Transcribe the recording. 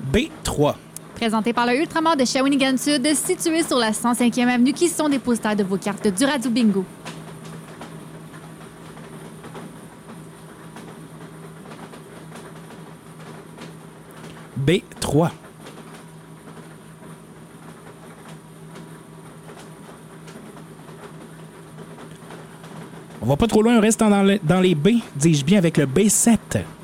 B3. Présenté par le Ultramar de Shawinigan Sud, situé sur la 105e avenue, qui sont dépositaires de vos cartes du Radio Bingo. B3. On va pas trop loin, on reste dans les B, dis-je bien, avec le B7.